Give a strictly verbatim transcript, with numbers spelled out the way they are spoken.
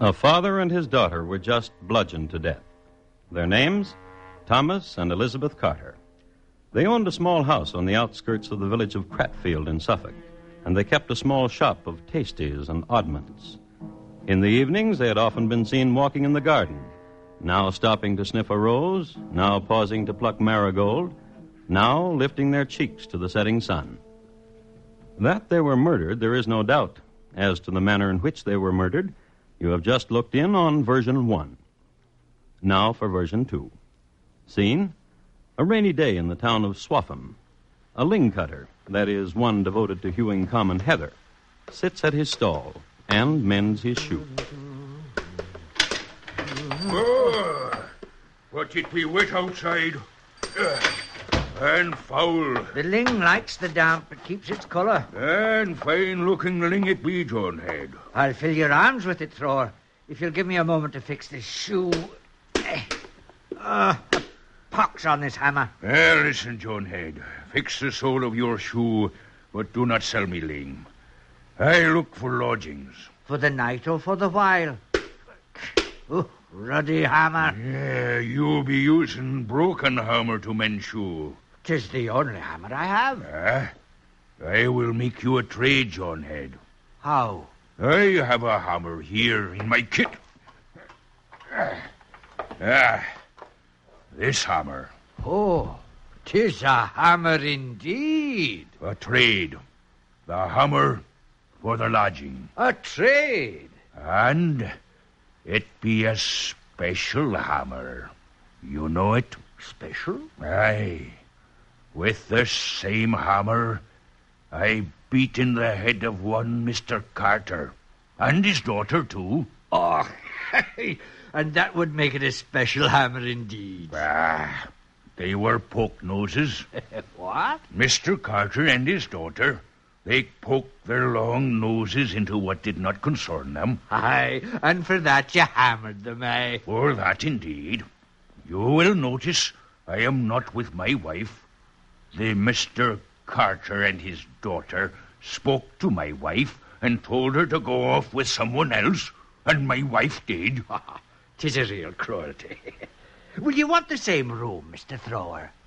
A father and his daughter were just bludgeoned to death. Their names? Thomas and Elizabeth Carter. They owned a small house on the outskirts of the village of Cratfield in Suffolk, and they kept a small shop of tasties and oddments. In the evenings, they had often been seen walking in the garden, now stopping to sniff a rose, now pausing to pluck marigold, now lifting their cheeks to the setting sun. That they were murdered, there is no doubt. As to the manner in which they were murdered, you have just looked in on version one. Now for version two. Scene? A rainy day in the town of Swaffham. A ling cutter, that is, one devoted to hewing common heather, sits at his stall and mends his shoe. Oh, but it be wet outside. And foul. The ling likes the damp. It keeps its colour. And fine-looking ling it be, John Head. I'll fill your arms with it, Thrower, if you'll give me a moment to fix this shoe. Ah, uh, pox on this hammer. Well, listen, John Head. Fix the sole of your shoe, but do not sell me ling. I look for lodgings. For the night or for the while? Oh, ruddy hammer. Yeah, you be using broken hammer to mend shoe. 'Tis the only hammer I have. Ah, I will make you a trade, John Head. How? I have a hammer here in my kit. Ah, this hammer. Oh, 'tis a hammer indeed. A trade. The hammer for the lodging. A trade? And it be a special hammer. You know it? Special? Aye. With the same hammer, I beat in the head of one Mister Carter. And his daughter, too. Oh, and that would make it a special hammer indeed. Ah, they were poke noses. What? Mister Carter and his daughter, they poked their long noses into what did not concern them. Aye, and for that you hammered them, eh? For that, indeed. You will notice I am not with my wife. The Mister Carter and his daughter spoke to my wife and told her to go off with someone else, and my wife did. 'Tis a real cruelty. Will you want the same room, Mister Thrower?